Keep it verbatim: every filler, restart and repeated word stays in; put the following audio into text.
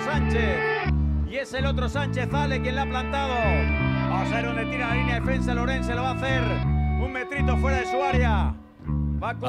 Sánchez. Y es el otro Sánchez Ale quien la ha plantado. Vamos a ver dónde tira la línea de defensa. Lorenz se lo va a hacer un metrito fuera de su área. Va a